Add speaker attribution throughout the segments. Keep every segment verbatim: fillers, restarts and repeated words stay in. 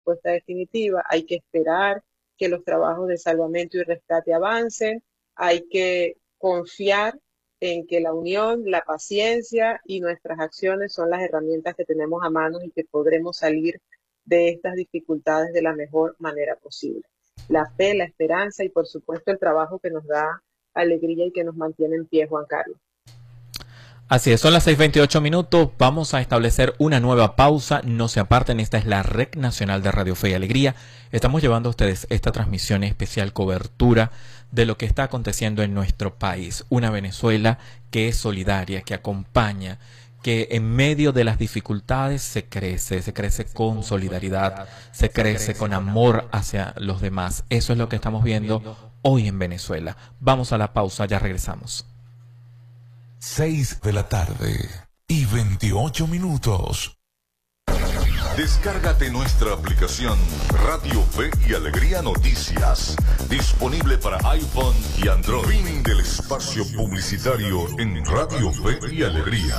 Speaker 1: respuesta definitiva. Hay que esperar que los trabajos de salvamento y rescate avancen. Hay que confiar en que la unión, la paciencia y nuestras acciones son las herramientas que tenemos a mano y que podremos salir de estas dificultades de la mejor manera posible. La fe, la esperanza y por supuesto el trabajo que nos da alegría y que nos mantiene en pie, Juan Carlos.
Speaker 2: Así es, son las seis veintiocho minutos, vamos a establecer una nueva pausa, no se aparten, esta es la Red Nacional de Radio Fe y Alegría. Estamos llevando a ustedes esta transmisión especial, cobertura de lo que está aconteciendo en nuestro país. Una Venezuela que es solidaria, que acompaña, que en medio de las dificultades se crece, se crece con solidaridad, se crece con amor hacia los demás. Eso es lo que estamos viendo hoy en Venezuela. Vamos a la pausa, ya regresamos.
Speaker 3: seis de la tarde y veintiocho minutos.
Speaker 4: Descárgate nuestra aplicación Radio Fe y Alegría Noticias, disponible para iPhone y Android. Fin del espacio publicitario en Radio Fe y Alegría.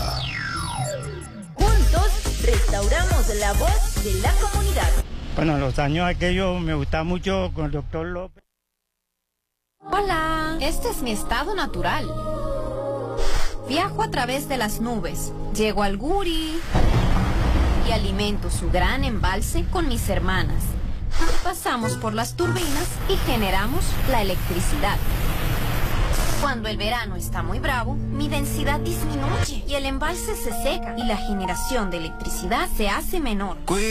Speaker 5: Juntos restauramos la voz de la comunidad.
Speaker 6: Bueno, los años aquellos me gustaba mucho con el doctor López.
Speaker 7: Hola, este es mi estado natural. Viajo a través de las nubes, llego al Guri y alimento su gran embalse con mis hermanas. Pasamos por las turbinas y generamos la electricidad. Cuando el verano está muy bravo, mi densidad disminuye y el embalse se seca y la generación de electricidad se hace menor.